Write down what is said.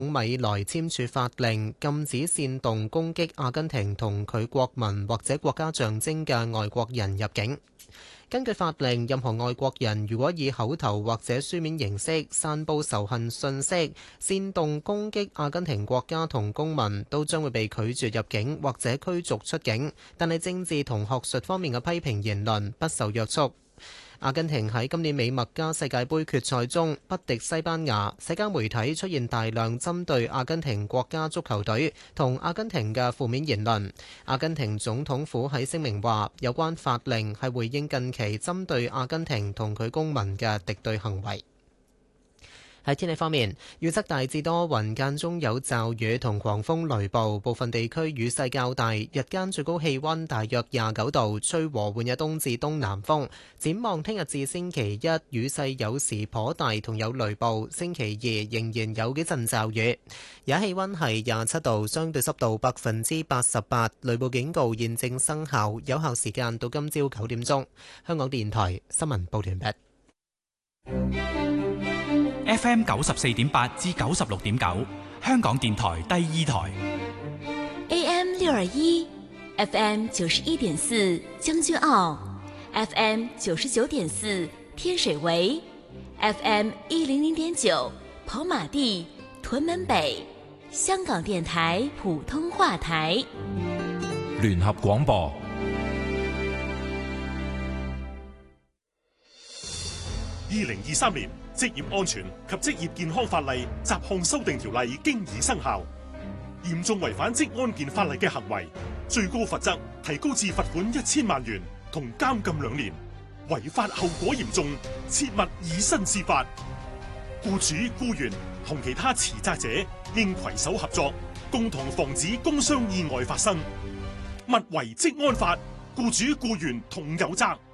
米萊簽署法令，禁止煽動攻擊阿根廷同佢國民或者國家象徵嘅外國人入境。根據法令，任何外國人如果以口頭或者書面形式散佈仇恨信息、煽動攻擊阿根廷國家同公民，都將會被拒絕入境或者驅逐出境。但係政治同學術方面嘅批評言論不受約束。阿根廷喺今年美墨加世界盃決賽中不敵西班牙，社交媒體出現大量針對阿根廷國家足球隊同阿根廷嘅負面言論。阿根廷總統府喺聲明話，有關法令係回應近期針對阿根廷同佢公民嘅敵對行為。喺天氣方面，預測大致多雲，間中有驟雨同狂風雷暴，部分地區雨勢較大。日間最高氣溫大約29度，吹和緩嘅東至東南風。展望聽日至星期一，雨勢有時頗大，同有雷暴。星期二仍然有幾陣驟雨。而家氣溫係27度，相對濕度88%，雷暴警告現正生效，有效時間到今朝9點鐘。香港電台新聞報完畢。 FM 94.8至96.9，香港電台第二台。 AM 621 FM 91.4將軍澳 FM 99.4天水圍 FM 100.9跑馬地屯門北，香港電台普通話台。 聯合廣播。 2023年職業安全及職業健康法例雜項修訂條例經已生效，嚴重違反職安健法例嘅行為，最高罰則提高至罰款1000萬元同監禁2年，違法後果嚴重，切勿以身試法。僱主、僱員同其他持責者應攜手合作，共同防止工傷意外發生。勿違職安法，僱主僱員同有責。